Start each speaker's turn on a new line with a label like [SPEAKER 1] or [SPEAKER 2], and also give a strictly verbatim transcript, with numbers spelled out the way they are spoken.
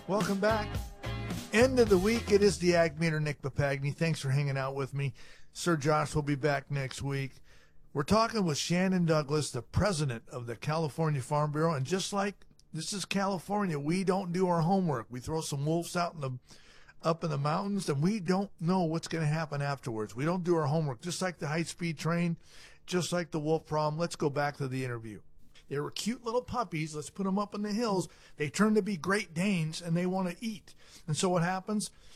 [SPEAKER 1] Welcome back. End of the week. It is the Ag Meter. Nick Papagni. Thanks for hanging out with me. Sir Josh will be back next week. We're talking with Shannon Douglas, the president of the California Farm Bureau. And just like this is California, we don't do our homework. We throw some wolves out in the up in the mountains, and we don't know what's going to happen afterwards. We don't do our homework. Just like the high-speed train, just like the wolf problem. Let's go back to the interview. They were cute little puppies. Let's put them up in the hills. They turn to be Great Danes, and they want to eat. And so what happens?